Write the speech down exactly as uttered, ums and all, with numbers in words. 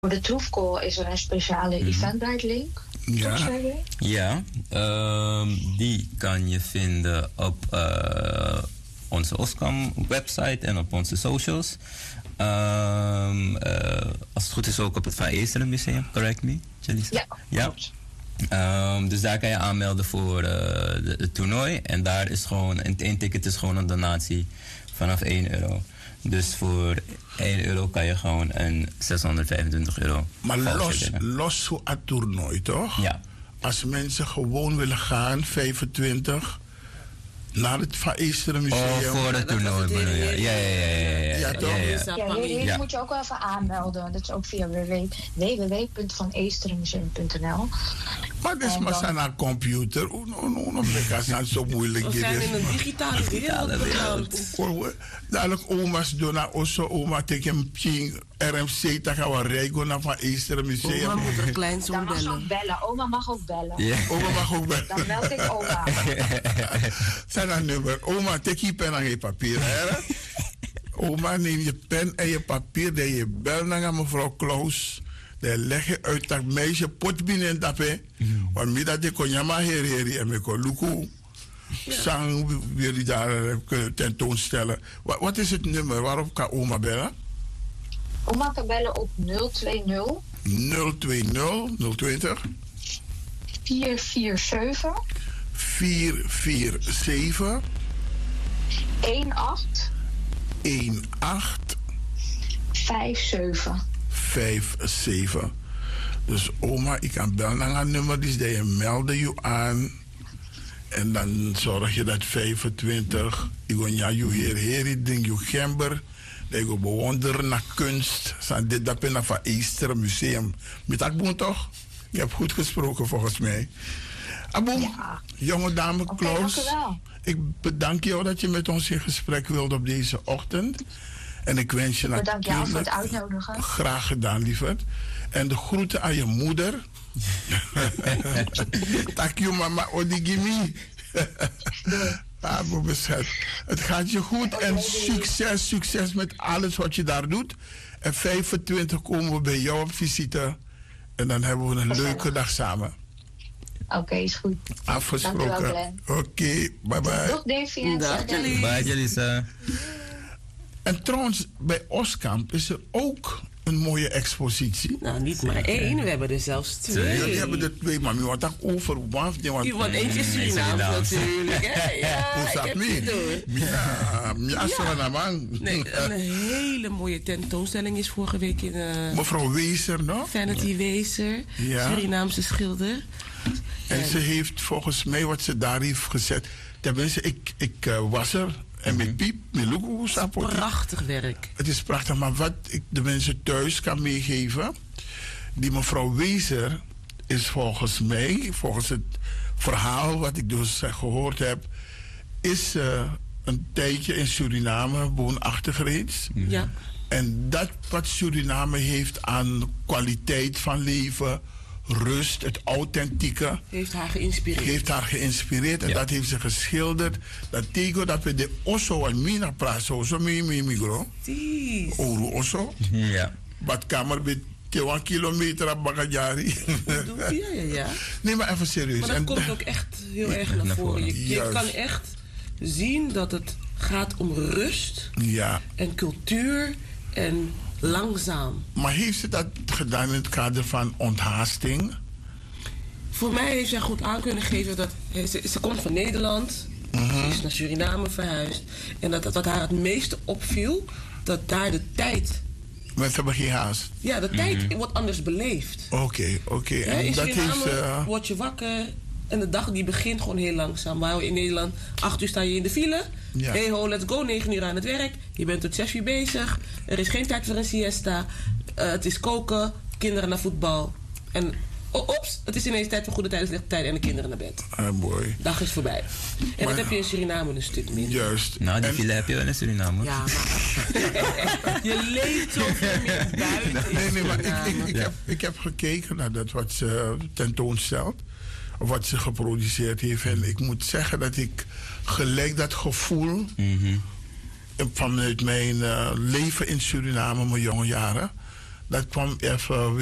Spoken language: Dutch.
Voor de Troefkool is er een speciale mm-hmm. Eventbrite-link. Ja, ja um, die kan je vinden op uh, onze Oskam-website en op onze socials. Um, uh, als het goed is ook op het Van Eesteren Museum, correct me, Jalisa? Ja, ja. Um, dus daar kan je aanmelden voor uh, het toernooi. En daar is gewoon, één ticket is gewoon een donatie vanaf één euro. Dus voor één euro kan je gewoon een zeshonderdvijfentwintig euro. Maar los, los voor het toernooi, toch? Ja. Als mensen gewoon willen gaan, vijfentwintig, naar het Van Eesteren Museum. Oh, voor het toernooi bedoel je? Ja, ja, ja. Ja, ja, ja, toch? Ja, ja, ja, ja. moet je ook wel even aanmelden. Dat is ook via w w w punt van eesterenmuseum punt n l. Maar dit is maar naar computer. Dat is zo moeilijk. We zijn in een digitale wereld. Dadelijk oma's doen naar Osso, oma teken ping R M C, dan gaan we rijden naar Van Eesteren Museum. Oma moet een kleinzoon bellen. Mag ook bellen. Oma mag ook bellen. Yeah. Oma mag ook bellen. Dan meld ik oma. Zijn dat nummer. Oma, tik je pen en je papier. Hè? Oma, neem je pen en je papier. Dan je bel naar mevrouw Klaus. Dan leg je uit dat meisje pot binnen dat hè. Want mij dat ik kon jammer her her en me kon luku. Zang wil je daar kunnen tentoonstellen. Wat, wat is het nummer? Waarop kan oma bellen? Oma kan bellen op nul twee nul. nul twee nul, nul twintig. vier vier zeven. vier vier zeven. een acht. een acht. vijf zeven. vijf zeven. Dus oma, ik kan bellen naar een nummer, dus je melden je aan. En dan zorg je dat vijfentwintig, ik ga ja, je heer, heer, ding, je gember. Dat je bewonderen naar kunst. Zijn dit dat ben van Eesteren Museum. Met dat boen toch? Ik heb goed gesproken volgens mij. Aboe, ja. Jonge dame Klaus. Okay, ik bedank jou dat je met ons in gesprek wilde op deze ochtend. En ik wens je ik bedank natuurlijk... jou voor het uitnodigen. Graag gedaan, lieverd. En de groeten aan je moeder. Dank je mama Odigimi. Ah, het gaat je goed en succes, succes met alles wat je daar doet. En vijfentwintig komen we bij jou op visite. En dan hebben we een Gezellig. leuke dag samen. Oké, okay, is goed. Afgesproken. Oké, okay, bye bye. Dag Davy. Dag Jalisa. Bye Jalisa. En trouwens, bij Oskamp is er ook een mooie expositie. Nou, niet maar één. We hebben er zelfs twee. Ja, we hebben er twee, maar we want dat over. Want, want eentje is Surinaams natuurlijk. Ja, ja, ik heb het door. Ja, ja, ja. Nee, een hele mooie tentoonstelling is vorige week in... Uh, Mevrouw Wezer, no? Vanity Wezer, ja. Surinaamse schilder. En, en ze heeft volgens mij wat ze daar heeft gezet... Tenminste, ik, ik uh, was er... En met piep, met logo, prachtig werk. Het is prachtig, maar wat ik de mensen thuis kan meegeven... Die mevrouw Wezer is volgens mij, volgens het verhaal wat ik dus gehoord heb... is uh, een tijdje in Suriname woonachtig reeds. Ja. En dat wat Suriname heeft aan kwaliteit van leven... rust, het authentieke. Heeft haar geïnspireerd. Heeft haar geïnspireerd en ja. dat heeft ze geschilderd. Dat tegen dat we de osso en mina praten, zo mi mi migro. Oru osso. Ja. Badkamer met twee kilometer op Bagajari. Ja, ja, ja. Nee, maar even serieus. Maar dat en komt ook echt heel erg naar, naar voren. Je, je kan echt zien dat het gaat om rust. Ja. En cultuur en langzaam. Maar heeft ze dat gedaan in het kader van onthaasting? Voor mij heeft zij goed aan kunnen geven dat... Ze, ze komt van Nederland. Mm-hmm. Ze is naar Suriname verhuisd. En dat, dat wat haar het meeste opviel... dat daar de tijd... Mensen hebben geen haast. Ja, de tijd mm-hmm. wordt anders beleefd. Oké, okay, oké. Okay. Ja, in Suriname uh... word je wakker... En de dag die begint gewoon heel langzaam. Waar in Nederland, acht uur sta je in de file. Ja. Hey ho, let's go, negen uur aan het werk. Je bent tot zes uur bezig. Er is geen tijd voor een siesta. Uh, het is koken, kinderen naar voetbal. En oh, ops, het is ineens tijd voor goede tijden, slechte tijden en de kinderen naar bed. Ah, mooi. Dag is voorbij. En maar, dat heb je in Suriname een stuk minder. Juist. Nou, die en... file heb je wel in Suriname. Ja, maar je leeft zoveel meer buiten. Nee, nee, maar ik, ik, ik, ja. heb, ik heb gekeken naar dat wat ze tentoonstelt. Wat ze geproduceerd heeft. En ik moet zeggen dat ik gelijk dat gevoel... Mm-hmm. vanuit mijn uh, leven in Suriname, mijn jonge jaren... dat kwam even